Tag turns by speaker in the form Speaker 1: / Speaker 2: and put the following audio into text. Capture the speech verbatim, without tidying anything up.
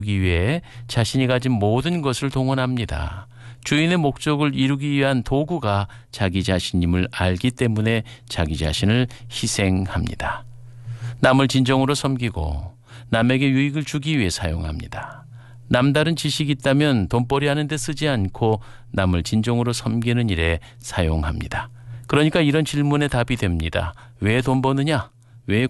Speaker 1: 위해 자신이 가진 모든 것을 동원합니다. 주인의 목적을 이루기 위한 도구가 자기 자신임을 알기 때문에 자기 자신을 희생합니다. 남을 진정으로 섬기고 남에게 유익을 주기 위해 사용합니다. 남다른 지식이 있다면 돈벌이 하는 데 쓰지 않고 남을 진정으로 섬기는 일에 사용합니다. 그러니까 이런 질문에 답이 됩니다. 왜 돈 버느냐?